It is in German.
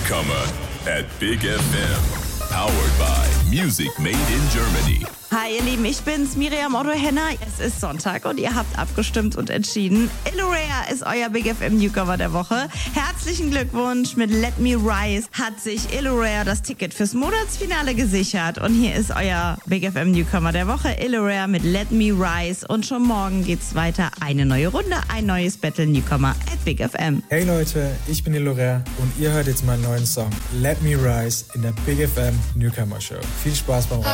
Newcomer at Big FM. Powered by Music Made in Germany. Hi ihr Lieben, ich bin's, Miriam Otto-Henner. Es ist Sonntag und ihr habt abgestimmt und entschieden. Illurea ist euer Big FM Newcomer der Woche. Herzlichen Glückwunsch, mit Let Me Rise hat sich Illurea das Ticket fürs Monatsfinale gesichert. Und hier ist euer Big FM Newcomer der Woche, Illurea mit Let Me Rise. Und schon morgen geht's weiter. Eine neue Runde, ein neues Battle Newcomer at Big FM. Hey Leute, ich bin Illurea und ihr hört jetzt meinen neuen Song Let Me Rise in der Big FM Newcomer Show. Viel Spaß beim Radio.